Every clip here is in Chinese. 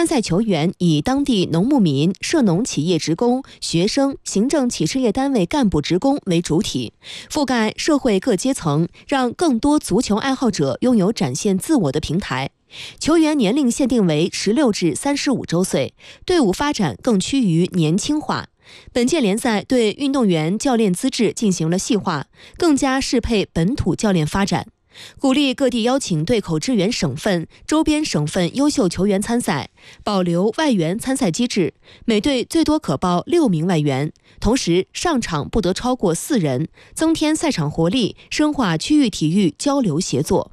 参赛球员以当地农牧民、涉农企业职工、学生、行政企事业单位干部职工为主体，覆盖社会各阶层，让更多足球爱好者拥有展现自我的平台。球员年龄限定为16至35周岁，队伍发展更趋于年轻化。本届联赛对运动员教练资质进行了细化，更加适配本土教练发展，鼓励各地邀请对口支援省份、周边省份优秀球员参赛，保留外援参赛机制，每队最多可报6名外援，同时上场不得超过4人，增添赛场活力，深化区域体育交流协作。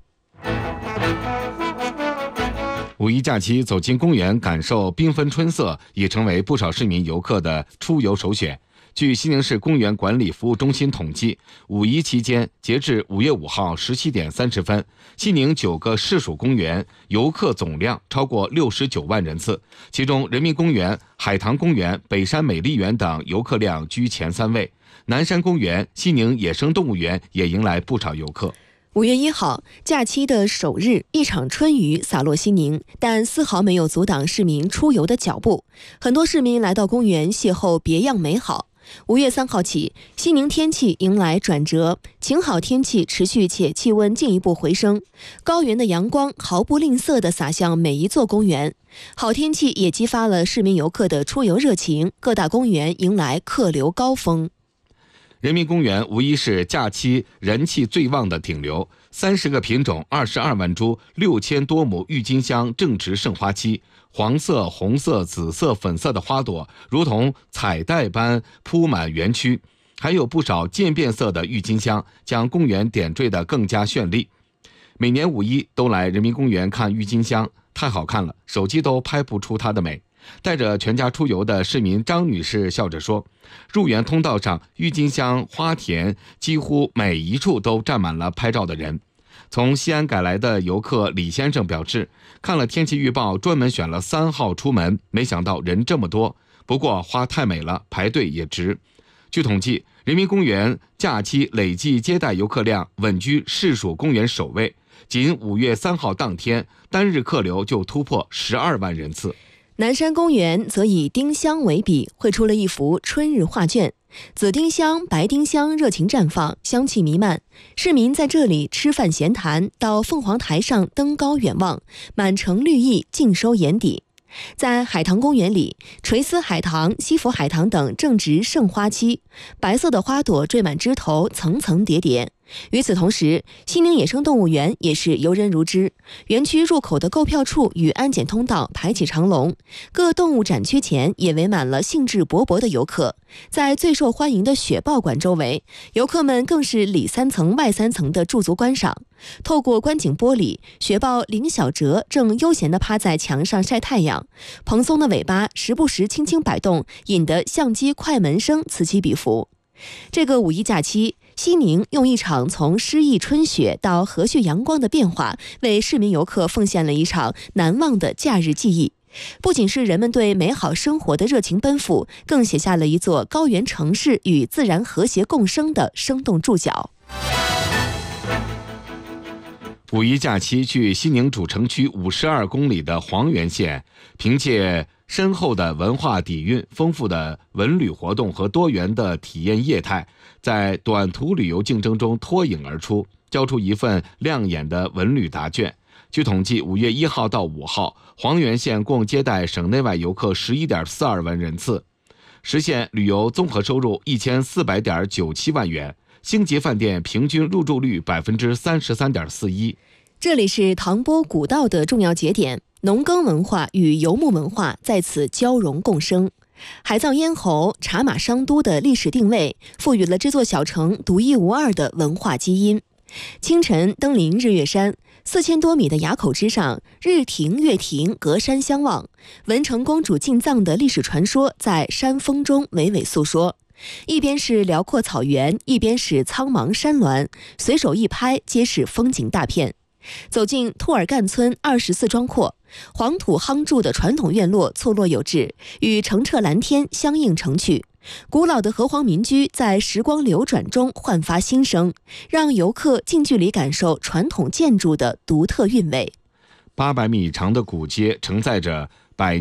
五一假期走进公园感受缤纷春色，已成为不少市民游客的出游首选。据西宁市公园管理服务中心统计，五一期间，截至5月5号17点30分，西宁9个市属公园游客总量超过69万人次，其中人民公园、海棠公园、北山美丽园等游客量居前3位。南山公园、西宁野生动物园也迎来不少游客。 5月1号，假期的首日，一场春雨洒落西宁，但丝毫没有阻挡市民出游的脚步。很多市民来到公园邂逅别样美好。5月3号起，西宁天气迎来转折，晴好天气持续且气温进一步回升，高原的阳光毫不吝啬地洒向每一座公园。好天气也激发了市民游客的出游热情，各大公园迎来客流高峰。 人民公园无疑是假期人气最旺的顶流，30个品种、22万株、6000多亩郁金香正值盛花期，黄色、红色、紫色、粉色的花朵如同彩带般铺满园区，还有不少渐变色的郁金香，将公园点缀得更加绚丽。每年5一都来人民公园看郁金香，太好看了，手机都拍不出它的美。带着全家出游的市民张女士笑着说，入园通道上郁金香花田几乎每一处都站满了拍照的人。从西安赶来的游客李先生表示，看了天气预报专门选了3号出门，没想到人这么多，不过花太美了，排队也值。据统计，人民公园假期累计接待游客量稳居市属公园首位，仅5月3号当天单日客流就突破12万人次。 南山公园则以丁香为笔，绘出了一幅春日画卷，紫丁香、白丁香热情绽放，香气弥漫。市民在这里吃饭闲谈，到凤凰台上登高远望，满城绿意尽收眼底。在海棠公园里，垂丝海棠、西府海棠等正值盛花期，白色的花朵缀满枝头，层层叠叠。与此同时，西宁野生动物园也是游人如织，园区入口的购票处与安检通道排起长龙，各动物展区前也围满了兴致勃勃的游客。在最受欢迎的雪豹馆周围，游客们更是里3层外3层的驻足观赏。透过观景玻璃，雪豹林小哲正悠闲地趴在墙上晒太阳，蓬松的尾巴时不时轻轻摆动，引得相机快门声此起彼伏。这个5一假期，西宁用一场从诗意春雪到和煦阳光的变化，为市民游客奉献了一场难忘的假日记忆。不仅是人们对美好生活的热情奔赴，更写下了一座高原城市与自然和谐共生的生动注脚。 五一假期，距西宁主城区52公里的黄原县，凭借深厚的文化底蕴、丰富的文旅活动和多元的体验业态，在短途旅游竞争中脱颖而出，交出一份亮眼的文旅答卷。据统计，5月1号到5号，黄原县共接待省内外游客11.42万人次，实现旅游综合收入1400.97万元，星级饭店平均入住率33.41%。 这里是唐波古道的重要节点，农耕文化与游牧文化在此交融共生。海藏咽喉、茶马商都的历史定位，赋予了这座小城独一无二的文化基因。清晨登临日月山，4000多米的垭口之上，日亭月亭隔山相望，文成公主进藏的历史传说在山峰中娓娓诉说。一边是辽阔草原，一边是苍茫山峦，随手一拍皆是风景大片。走进吐尔干村24庄廓，黄土夯筑的传统院落错落有致，与澄澈蓝天相映成趣。古老的河湟民居在时光流转中焕发新生，让游客近距离感受传统建筑的独特韵味。 800米长的古街承载着